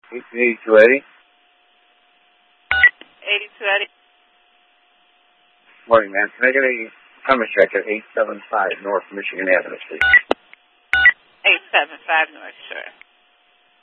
8280. 8280. Morning, ma'am. Can I get a premise check at 875 North Michigan Avenue, please? 875 North, sure.